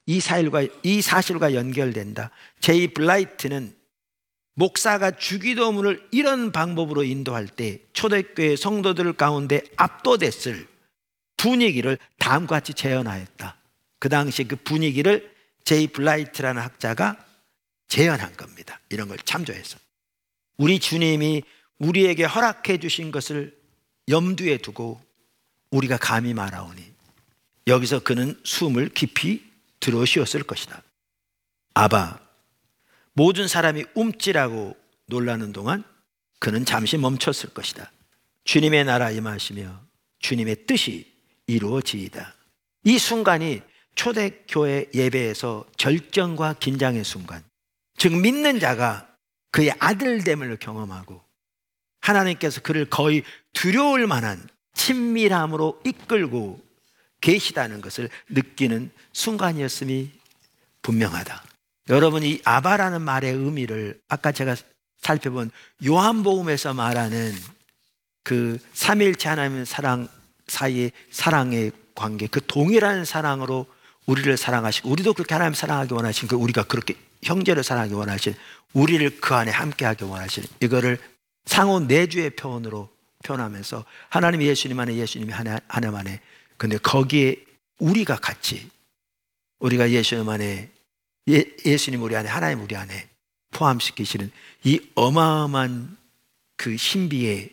이 사실과 연결된다. 제이 블라이트는 목사가 주기도문을 이런 방법으로 인도할 때 초대교회 성도들 가운데 압도됐을 분위기를 다음과 같이 재현하였다. 그 당시 그 분위기를 제이 블라이트라는 학자가 재현한 겁니다. 이런 걸 참조해서 우리 주님이 우리에게 허락해 주신 것을 염두에 두고 우리가 감히 말하오니 여기서 그는 숨을 깊이 들어 쉬었을 것이다. 아바, 모든 사람이 움찔하고 놀라는 동안 그는 잠시 멈췄을 것이다. 주님의 나라 임하시며 주님의 뜻이 이루어지이다. 이 순간이 초대교회 예배에서 절정과 긴장의 순간, 즉 믿는 자가 그의 아들됨을 경험하고 하나님께서 그를 거의 두려울 만한 친밀함으로 이끌고 계시다는 것을 느끼는 순간이었음이 분명하다. 여러분, 이 아바라는 말의 의미를 아까 제가 살펴본 요한복음에서 말하는 그 삼위일체 하나님의 사랑 사이의 사랑의 관계, 그 동일한 사랑으로 우리를 사랑하시고 우리도 그렇게 하나님 사랑하기 원하신, 그 우리가 그렇게 형제를 사랑하기 원하신, 우리를 그 안에 함께하기 원하신, 이거를 상호 내주의 표현으로 표현하면서 하나님 예수님 안에, 예수님이 하나님 안에, 근데 거기에 우리가 같이, 우리가 예수님 안에, 예수님 우리 안에, 하나님 우리 안에 포함시키시는 이 어마어마한 그 신비를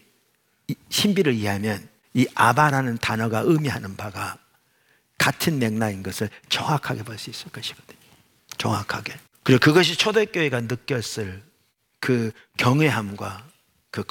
이해하면 이 아바라는 단어가 의미하는 바가 같은 맥락인 것을 정확하게 볼 수 있을 것이거든요. 정확하게. 그리고 그것이 초대교회가 느꼈을 그 경외함과 그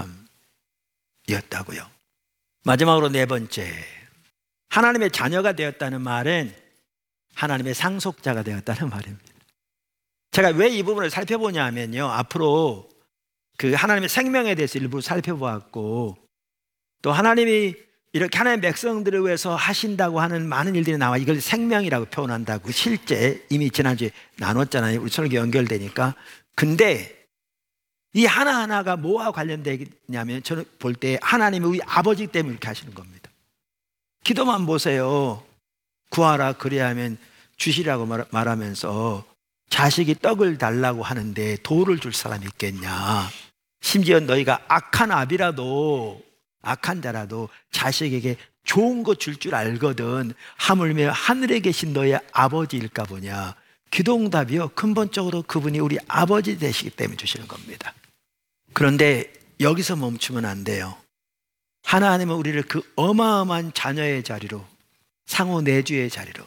거룩함이었다고요. 마지막으로 네 번째, 하나님의 자녀가 되었다는 말은 하나님의 상속자가 되었다는 말입니다. 제가 왜 이 부분을 살펴보냐면요, 앞으로 그 하나님의 생명에 대해서 일부 살펴보았고, 또 하나님이 이렇게 하나님의 백성들을 위해서 하신다고 하는 많은 일들이 나와 이걸 생명이라고 표현한다고 실제 이미 지난주에 나눴잖아요. 우리 설교 연결되니까. 근데 이 하나하나가 뭐와 관련되냐면 저는 볼 때 하나님이 우리 아버지 때문에 이렇게 하시는 겁니다. 기도만 보세요. 구하라 그리하면 주시라고 말하면서 자식이 떡을 달라고 하는데 돌을 줄 사람이 있겠냐. 심지어 너희가 악한 아비라도, 악한 자라도 자식에게 좋은 거 줄 줄 알거든. 하물며 하늘에 계신 너의 아버지일까 보냐. 기도응답이요, 근본적으로 그분이 우리 아버지 되시기 때문에 주시는 겁니다. 그런데 여기서 멈추면 안 돼요. 하나님은 우리를 그 어마어마한 자녀의 자리로, 상호 내주의 자리로,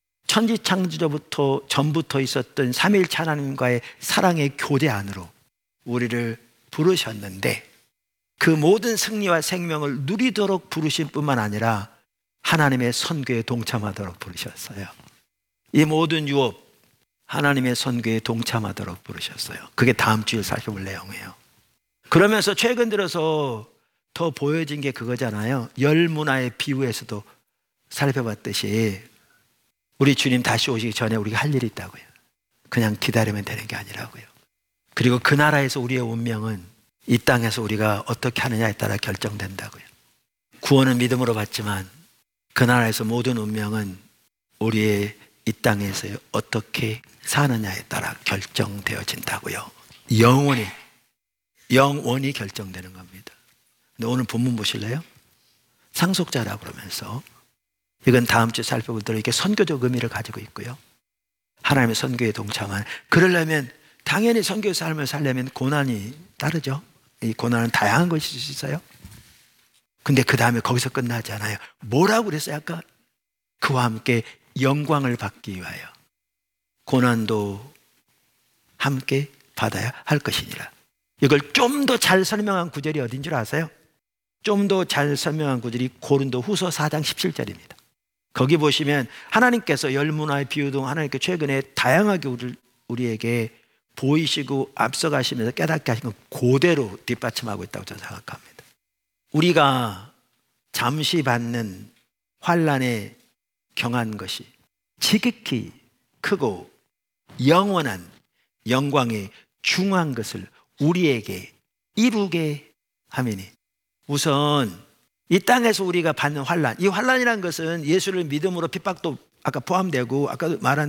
천지창조부터 전부터 있었던 삼위일체 하나님과의 사랑의 교제 안으로 우리를 부르셨는데, 그 모든 승리와 생명을 누리도록 부르신 뿐만 아니라 하나님의 선교에 동참하도록 부르셨어요. 이 모든 유업, 하나님의 선교에 동참하도록 부르셨어요. 그게 다음 주에 살펴볼 내용이에요. 그러면서 최근 들어서 더 보여진 게 그거잖아요. 열 문화의 비유에서도 살펴봤듯이 우리 주님 다시 오시기 전에 우리가 할 일이 있다고요. 그냥 기다리면 되는 게 아니라고요. 그리고 그 나라에서 우리의 운명은 이 땅에서 우리가 어떻게 하느냐에 따라 결정된다고요. 구원은 믿음으로 받지만 그 나라에서 모든 운명은 우리의 이 땅에서 어떻게 사느냐에 따라 결정되어진다고요. 영원히 결정되는 겁니다. 근데 오늘 본문 보실래요? 상속자라고 그러면서, 이건 다음 주에 살펴보도록 이렇게 선교적 의미를 가지고 있고요. 하나님의 선교에 동참한, 그러려면 당연히 선교의 삶을 살려면 고난이 따르죠. 이 고난은 다양한 것일 수 있어요. 근데 그 다음에 거기서 끝나지 않아요. 뭐라고 그랬어요 아까? 그와 함께 영광을 받기 위하여 고난도 함께 받아야 할 것이니라. 이걸 좀 더 잘 설명한 구절이 어딘 줄 아세요? 좀 더 잘 설명한 구절이 고린도후서 4장 17절입니다. 거기 보시면 하나님께서 열문화의 비유 등 하나님께 최근에 다양하게 우리에게 보이시고 앞서가시면서 깨닫게 하신 건 그대로 뒷받침하고 있다고 저는 생각합니다. 우리가 잠시 받는 환난에 경한 것이 지극히 크고 영원한 영광의 중요한 것을 우리에게 이루게 하매니, 우선 이 땅에서 우리가 받는 환난, 이 환난이라는 것은 예수를 믿음으로 핍박도 아까 포함되고, 아까 말한